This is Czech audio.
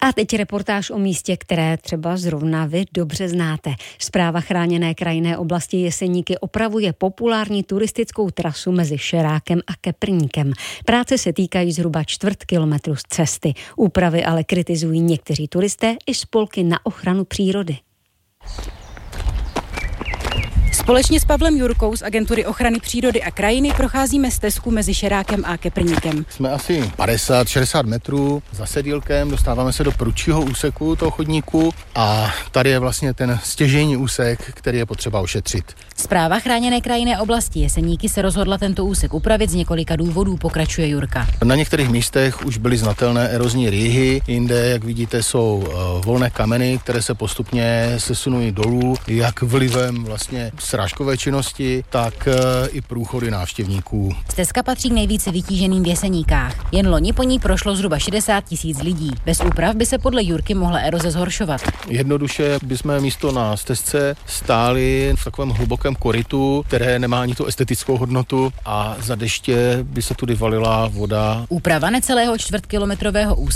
A teď reportáž o místě, které třeba zrovna vy dobře znáte. Správa chráněné krajinné oblasti Jeseníky opravuje populární turistickou trasu mezi Šerákem a Keprníkem. Práce se týkají zhruba 1/4 kilometru z cesty. Úpravy ale kritizují někteří turisté i spolky na ochranu přírody. Společně s Pavlem Jurkou z Agentury ochrany přírody a krajiny procházíme stezku mezi Šerákem a Keprníkem. Jsme asi 50-60 metrů za sedílkem, dostáváme se do prudšího úseku toho chodníku a tady je vlastně ten stěžejní úsek, který je potřeba ošetřit. Správa chráněné krajinné oblasti Jeseníky se rozhodla tento úsek upravit z několika důvodů, pokračuje Jurka. Na některých místech už byly znatelné erozní rýhy, jinde, jak vidíte, jsou volné kameny, které se postupně sesunují dolů, jak vlivem vlastně srážkové činnosti, tak i průchody návštěvníků. Stezka patří k nejvíce vytíženým v Jeseníkách. Jen loni po ní prošlo zhruba 60 000 lidí. Bez úprav by se podle Jurky mohla eroze zhoršovat. Jednoduše bychom místo na stezce stáli v takovém hlubokém korytu, které nemá ani tu estetickou hodnotu a za deště by se tudy valila voda. Úprava necelého 1/4kilometrového úseku